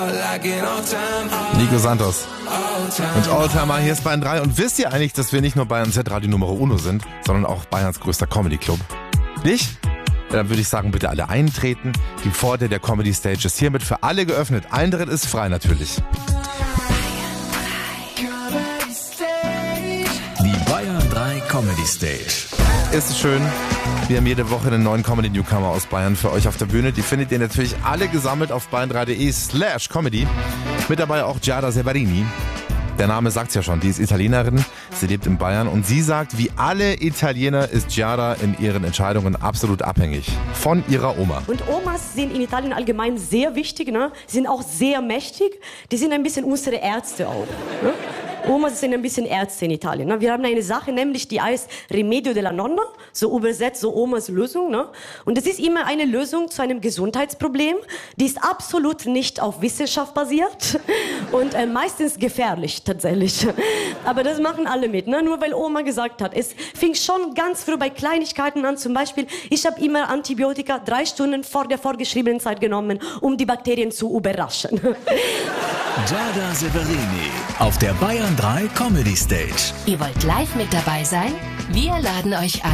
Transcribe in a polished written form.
Nico Santos und Oldtimer, hier ist Bayern 3. Und wisst ihr eigentlich, dass wir nicht nur Bayern Z-Radio Numero Uno sind, sondern auch Bayerns größter Comedy-Club? Nicht? Ja, dann würde ich sagen, bitte alle eintreten. Die Pforte der Comedy Stage ist hiermit für alle geöffnet. Eintritt ist frei natürlich. Die Bayern 3 Comedy Stage. Ist es schön. Wir haben jede Woche einen neuen Comedy-Newcomer aus Bayern für euch auf der Bühne. Die findet ihr natürlich alle gesammelt auf bayern3.de/comedy. Mit dabei auch Giada Severini. Der Name sagt's ja schon, die ist Italienerin, sie lebt in Bayern und sie sagt, wie alle Italiener ist Giada in ihren Entscheidungen absolut abhängig von ihrer Oma. Und Omas sind in Italien allgemein sehr wichtig, ne? Sie sind auch sehr mächtig, die sind ein bisschen unsere Ärzte auch. Ne? Omas sind ein bisschen Ärzte in Italien. Ne? Wir haben eine Sache, nämlich die heißt Remedio della Nonna, so übersetzt, so Omas Lösung. Ne? Und das ist immer eine Lösung zu einem Gesundheitsproblem. Die ist absolut nicht auf Wissenschaft basiert und meistens gefährlich tatsächlich. Aber das machen alle mit, ne? Nur weil Oma gesagt hat. Es fing schon ganz früh bei Kleinigkeiten an. Zum Beispiel, ich habe immer Antibiotika 3 Stunden vor der vorgeschriebenen Zeit genommen, um die Bakterien zu überraschen. Giada Severini auf der Bayern 3 Comedy Stage. Ihr wollt live mit dabei sein? Wir laden euch ein.